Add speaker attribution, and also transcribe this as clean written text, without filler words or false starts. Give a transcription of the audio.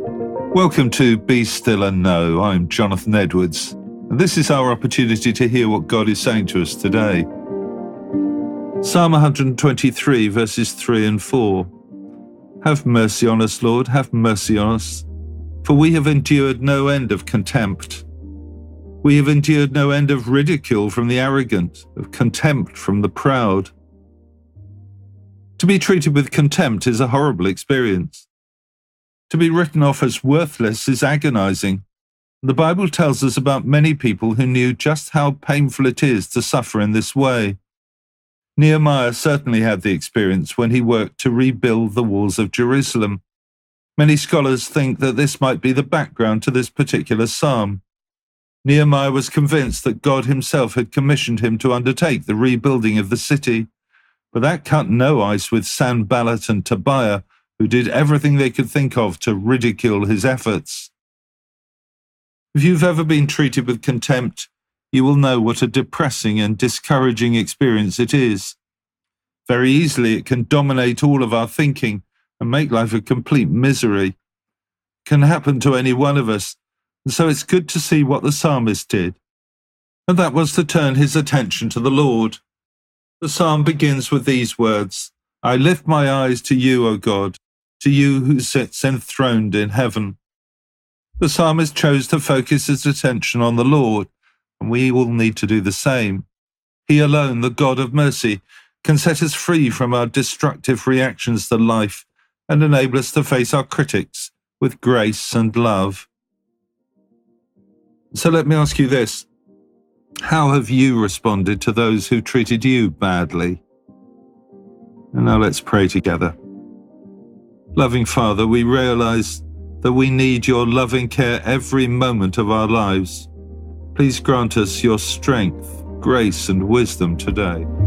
Speaker 1: Welcome to Be Still and Know. I'm Jonathan Edwards, and this is our opportunity to hear what God is saying to us today. Psalm 123, verses 3 and 4. Have mercy on us, Lord, have mercy on us, for we have endured no end of contempt. We have endured no end of ridicule from the arrogant, of contempt from the proud. To be treated with contempt is a horrible experience. To be written off as worthless is agonizing. The Bible tells us about many people who knew just how painful it is to suffer in this way. Nehemiah certainly had the experience when he worked to rebuild the walls of Jerusalem. Many scholars think that this might be the background to this particular psalm. Nehemiah was convinced that God himself had commissioned him to undertake the rebuilding of the city, but that cut no ice with Sanballat and Tobiah, who did everything they could think of to ridicule his efforts. If you've ever been treated with contempt, you will know what a depressing and discouraging experience it is. Very easily it can dominate all of our thinking and make life a complete misery. It can happen to any one of us, and so it's good to see what the psalmist did. And that was to turn his attention to the Lord. The psalm begins with these words, I lift my eyes to you, O God, to you who sits enthroned in heaven. The psalmist chose to focus his attention on the Lord, and we will need to do the same. He alone, the God of mercy, can set us free from our destructive reactions to life and enable us to face our critics with grace and love. So let me ask you this. How have you responded to those who treated you badly? And now let's pray together. Loving Father, we realize that we need your loving care every moment of our lives. Please grant us your strength, grace, and wisdom today.